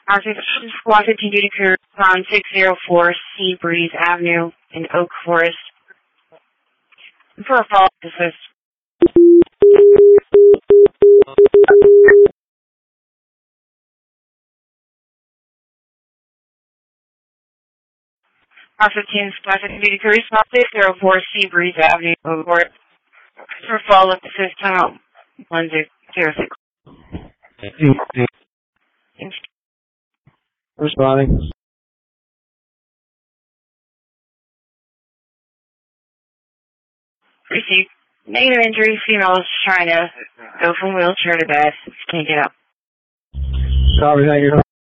Our 15 Squad 15 duty crew on 604 Sea Breeze Avenue in Oak Forest. For a follow-up assist. Our 15 Squad 15 duty crew on 604 Sea Breeze Avenue in Oak Forest. For a follow-up assist, time out 1006. Responding. Received. Negative injury. Female is trying to go from wheelchair to bed. Can't get up. Copy, thank you.